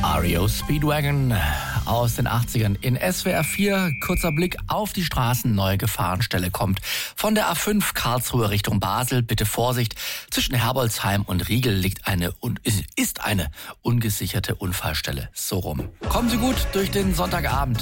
REO Speedwagon aus den 80ern in SWR 4. Kurzer Blick auf die Straßen. Neue Gefahrenstelle kommt von der A5 Karlsruhe Richtung Basel. Bitte Vorsicht. Zwischen Herbolzheim und Riegel ist eine ungesicherte Unfallstelle. So rum. Kommen Sie gut durch den Sonntagabend.